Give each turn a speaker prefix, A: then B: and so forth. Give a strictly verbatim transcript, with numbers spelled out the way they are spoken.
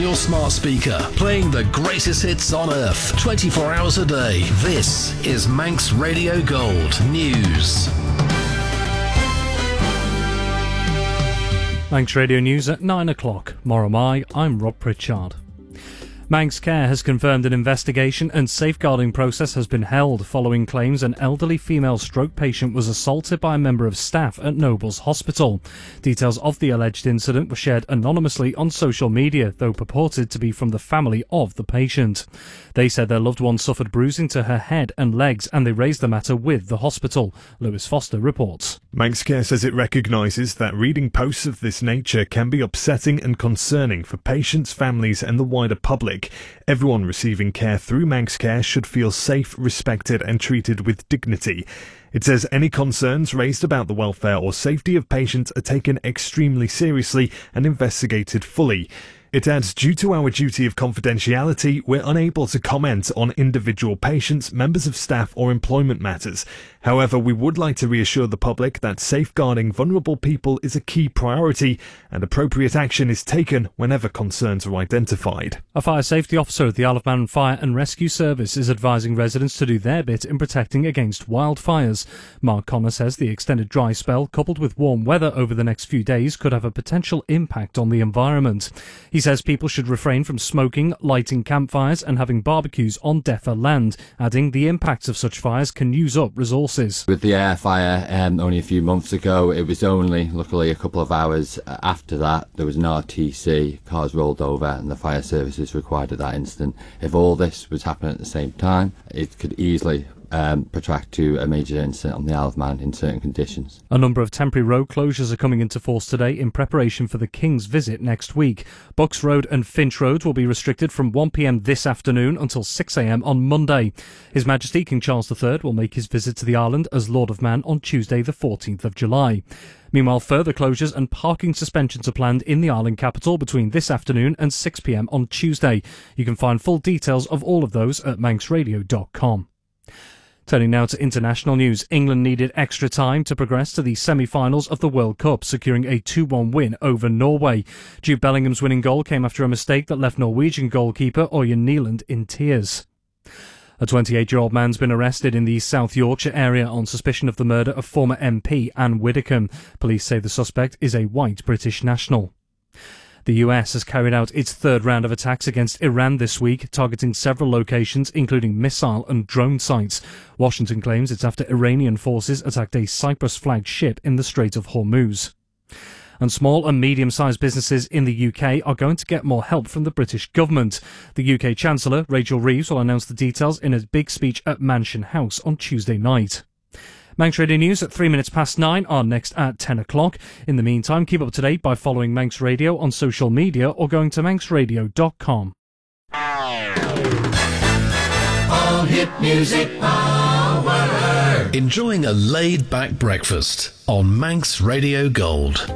A: your smart speaker, playing the greatest hits on earth, twenty-four hours a day. This is Manx Radio Gold News.
B: Manx Radio News at nine o'clock. Moromai, I'm Rob Pritchard. Manx Care has confirmed an investigation and safeguarding process has been held following claims an elderly female stroke patient was assaulted by a member of staff at Nobles Hospital. Details of the alleged incident were shared anonymously on social media, though purported to be from the family of the patient. They said their loved one suffered bruising to her head and legs, and they raised the matter with the hospital. Lewis Foster reports.
C: Manx Care says it recognises that reading posts of this nature can be upsetting and concerning for patients, families and the wider public. Everyone receiving care through Manx Care should feel safe, respected and treated with dignity. It says any concerns raised about the welfare or safety of patients are taken extremely seriously and investigated fully. It adds, due to our duty of confidentiality, we're unable to comment on individual patients, members of staff or employment matters. However, we would like to reassure the public that safeguarding vulnerable people is a key priority and appropriate action is taken whenever concerns are identified.
B: A fire safety officer at the Isle of Man Fire and Rescue Service is advising residents to do their bit in protecting against wildfires. Mark Connor says the extended dry spell, coupled with warm weather over the next few days, could have a potential impact on the environment. He says people should refrain from smoking, lighting campfires and having barbecues on deffer land, adding the impacts of such fires can use up resources.
D: With the air fire um, only a few months ago, it was only, luckily, a couple of hours after that, there was an R T C, cars rolled over and the fire services required at that instant. If all this was happening at the same time, it could easily Um, protract to a major incident on the Isle of Man in certain conditions.
B: A number of temporary road closures are coming into force today in preparation for the King's visit next week. Bucks Road and Finch Road will be restricted from one p m this afternoon until six a m on Monday. His Majesty King Charles the Third will make his visit to the island as Lord of Man on Tuesday the fourteenth of July. Meanwhile, further closures and parking suspensions are planned in the island capital between this afternoon and six p m on Tuesday. You can find full details of all of those at manx radio dot com. Turning now to international news, England needed extra time to progress to the semi-finals of the World Cup, securing a two one win over Norway. Jude Bellingham's winning goal came after a mistake that left Norwegian goalkeeper Ørjan Nyland in tears. A twenty-eight-year-old man's been arrested in the South Yorkshire area on suspicion of the murder of former M P Anne Widdecombe. Police say the suspect is a white British national. The U S has carried out its third round of attacks against Iran this week, targeting several locations, including missile and drone sites. Washington claims it's after Iranian forces attacked a Cyprus-flagged ship in the Strait of Hormuz. And small and medium-sized businesses in the U K are going to get more help from the British government. The U K Chancellor, Rachel Reeves, will announce the details in a big speech at Mansion House on Tuesday night. Manx Radio News at three minutes past nine are next at ten o'clock. In the meantime, keep up to date by following Manx Radio on social media or going to manx radio dot com.
A: All hit music power. Enjoying a laid-back breakfast on Manx Radio Gold.